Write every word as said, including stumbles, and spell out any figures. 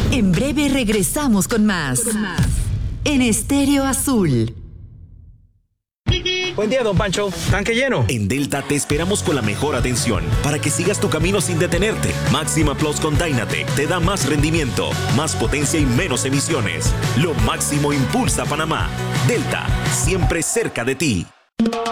En breve regresamos con más. Con más. En Estéreo Azul. Buen día, don Pancho. Tanque lleno. En Delta te esperamos con la mejor atención para que sigas tu camino sin detenerte. Máxima Plus con Dynatec te da más rendimiento, más potencia y menos emisiones. Lo máximo impulsa Panamá. Delta, siempre cerca de ti.